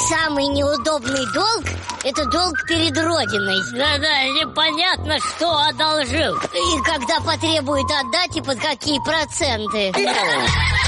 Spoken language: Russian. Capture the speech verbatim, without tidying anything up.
Самый неудобный долг – это долг перед Родиной. Да-да, непонятно, что одолжил. И когда потребует отдать, и под какие проценты.